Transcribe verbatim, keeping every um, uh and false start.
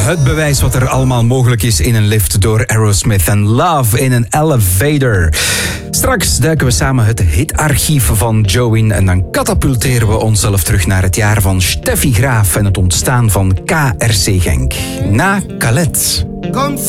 Het bewijs wat er allemaal mogelijk is in een lift door Aerosmith en Love in een Elevator. Straks duiken we samen het hitarchief van Joe in en dan katapulteren we onszelf terug naar het jaar van Steffi Graaf en het ontstaan van K R C Genk. Na Khaled.